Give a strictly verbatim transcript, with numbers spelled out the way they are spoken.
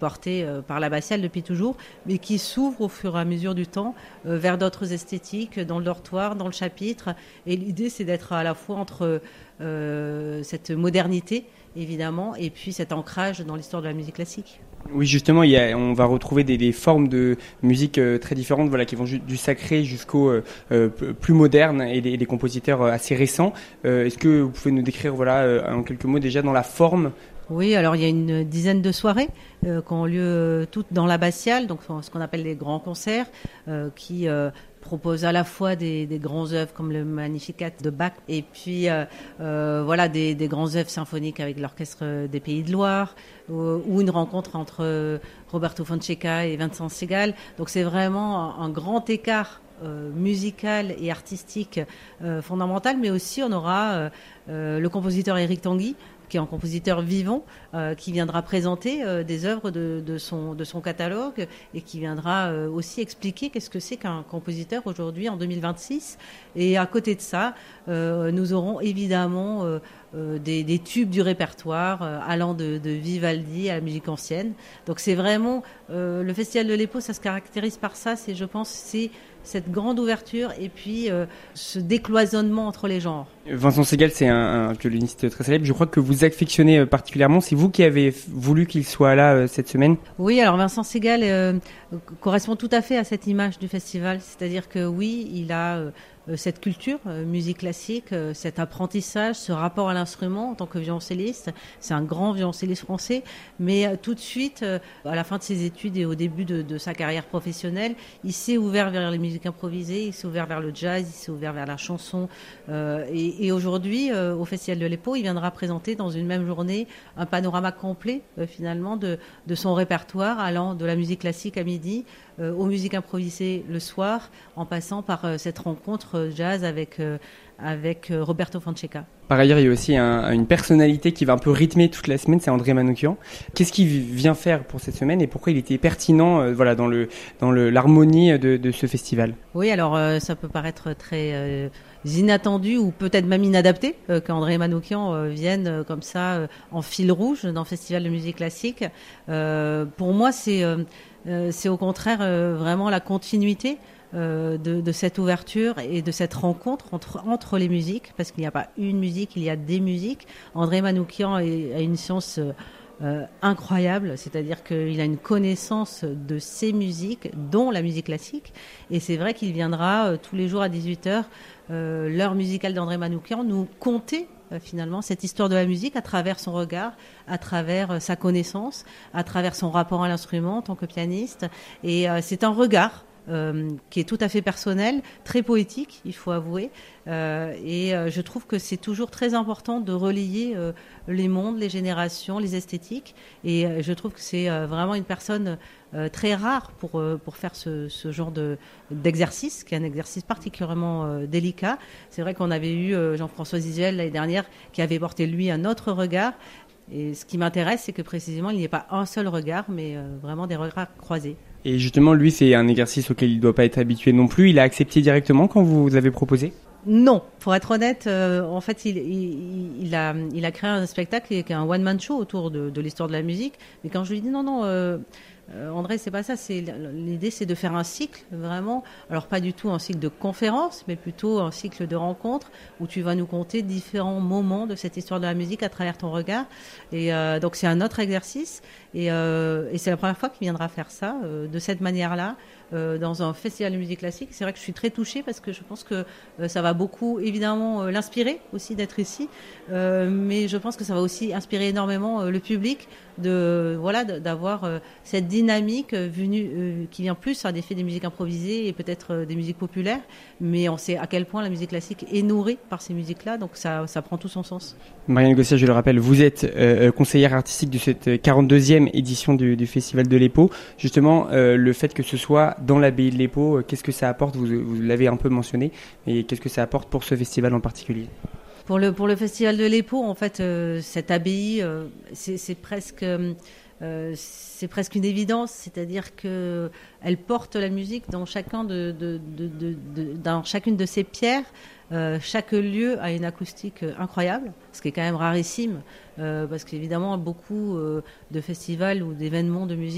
porté euh, par l'abbatiale depuis toujours, mais qui s'ouvre au fur et à mesure du temps euh, vers d'autres esthétiques, dans le dortoir, dans le chapitre. Et l'idée, c'est d'être à la fois entre euh, cette modernité, évidemment, et puis cet ancrage dans l'histoire de la musique classique. Oui, justement, il y a, on va retrouver des, des formes de musique euh, très différentes, voilà, qui vont ju- du sacré jusqu'au euh, euh, plus moderne et des, des compositeurs euh, assez récents. Euh, est-ce que vous pouvez nous décrire, voilà, euh, en quelques mots déjà dans la forme? Oui, alors il y a une dizaine de soirées euh, qui ont lieu euh, toutes dans l'abbatiale, donc ce qu'on appelle les grands concerts, euh, qui euh, proposent à la fois des, des grands œuvres comme le Magnificat de Bach, et puis euh, euh, voilà des, des grands œuvres symphoniques avec l'orchestre des Pays de Loire, ou, ou une rencontre entre euh, Roberto Fonseca et Vincent Segal. Donc c'est vraiment un, un grand écart euh, musical et artistique euh, fondamental, mais aussi on aura euh, euh, le compositeur Éric Tanguy, qui est un compositeur vivant, euh, qui viendra présenter euh, des œuvres de, de, son, de son catalogue et qui viendra euh, aussi expliquer qu'est-ce que c'est qu'un compositeur aujourd'hui en deux mille vingt-six. Et à côté de ça, euh, nous aurons évidemment euh, euh, des, des tubes du répertoire euh, allant de, de Vivaldi à la musique ancienne. Donc c'est vraiment, euh, le Festival de l'Épau, ça se caractérise par ça, c'est, je pense, c'est cette grande ouverture et puis euh, ce décloisonnement entre les genres. Vincent Segal, c'est un, un violoniste très célèbre. Je crois que vous affectionnez particulièrement. C'est vous qui avez voulu qu'il soit là euh, cette semaine? Oui, alors Vincent Segal euh, correspond tout à fait à cette image du festival. C'est-à-dire que oui, il a euh, cette culture, euh, musique classique, euh, cet apprentissage, ce rapport à l'instrument en tant que violoncelliste. C'est un grand violoncelliste français. Mais euh, tout de suite, euh, à la fin de ses études et au début de, de sa carrière professionnelle, il s'est ouvert vers les musiques improvisées, il s'est ouvert vers le jazz, il s'est ouvert vers la chanson. Euh, et Et aujourd'hui, euh, au Festival de l'Épau, il viendra présenter dans une même journée un panorama complet, euh, finalement, de, de son répertoire, allant de la musique classique à midi, euh, aux musiques improvisées le soir, en passant par euh, cette rencontre euh, jazz avec, euh, avec euh, Roberto Fonseca. Par ailleurs, il y a aussi un, une personnalité qui va un peu rythmer toute la semaine, c'est André Manoukian. Qu'est-ce qu'il vient faire pour cette semaine et pourquoi il était pertinent euh, voilà, dans, le, dans le, l'harmonie de, de ce festival? Oui, alors euh, ça peut paraître très euh, inattendu ou peut-être même inadapté euh, qu'André Manoukian euh, vienne euh, comme ça euh, en fil rouge dans le Festival de musique classique. Euh, pour moi, c'est, euh, euh, c'est au contraire euh, vraiment la continuité Euh, de, de cette ouverture et de cette rencontre entre, entre les musiques, parce qu'il n'y a pas une musique, il y a des musiques. André Manoukian est, a une science euh, incroyable, c'est-à-dire qu'il a une connaissance de ces musiques, dont la musique classique, et c'est vrai qu'il viendra euh, tous les jours à dix-huit heures, euh, l'heure musicale d'André Manoukian, nous conter euh, finalement cette histoire de la musique à travers son regard, à travers euh, sa connaissance, à travers son rapport à l'instrument en tant que pianiste, et euh, c'est un regard Euh, qui est tout à fait personnel, très poétique, il faut avouer. Euh, et euh, je trouve que c'est toujours très important de relier euh, les mondes, les générations, les esthétiques. Et euh, je trouve que c'est euh, vraiment une personne euh, très rare pour, euh, pour faire ce, ce genre de, d'exercice, qui est un exercice particulièrement euh, délicat. C'est vrai qu'on avait eu euh, Jean-François Zizuel l'année dernière, qui avait porté, lui, un autre regard. Et ce qui m'intéresse, c'est que précisément, il n'y ait pas un seul regard, mais euh, vraiment des regards croisés. Et justement, lui, c'est un exercice auquel il ne doit pas être habitué non plus. Il a accepté directement quand vous avez proposé? Non, pour être honnête, euh, en fait, il, il, il, a, il a créé un spectacle qui est un one-man show autour de, de l'histoire de la musique. Mais quand je lui ai dit non, non, euh, euh, André, c'est pas ça. C'est, l'idée, c'est de faire un cycle, vraiment. Alors, pas du tout un cycle de conférences, mais plutôt un cycle de rencontres où tu vas nous conter différents moments de cette histoire de la musique à travers ton regard. Et euh, donc, c'est un autre exercice. Et, euh, et c'est la première fois qu'il viendra faire ça, euh, de cette manière-là. Euh, dans un festival de musique classique. C'est vrai que je suis très touchée parce que je pense que euh, ça va beaucoup évidemment euh, l'inspirer aussi d'être ici, euh, mais je pense que ça va aussi inspirer énormément euh, le public de voilà de, d'avoir euh, cette dynamique euh, venue euh, qui vient plus à l'effet des musiques improvisées et peut-être euh, des musiques populaires, mais on sait à quel point la musique classique est nourrie par ces musiques-là, donc ça, ça prend tout son sens. Marianne Gossia, je le rappelle, vous êtes euh, conseillère artistique de cette quarante-deuxième édition du, du Festival de l'Épau. Justement, euh, le fait que ce soit dans l'abbaye de l'Épau, euh, qu'est-ce que ça apporte? vous, vous l'avez un peu mentionné, mais qu'est-ce que ça apporte pour ce festival en particulier? Pour le, pour le Festival de l'Épau, en fait, euh, cette abbaye, euh, c'est, c'est presque... Euh, Euh, c'est presque une évidence, c'est-à-dire qu'elle porte la musique dans, chacun de, de, de, de, de, dans chacune de ses pierres. Euh, chaque lieu a une acoustique incroyable, ce qui est quand même rarissime, euh, parce qu'évidemment, beaucoup euh, de festivals ou d'événements de musique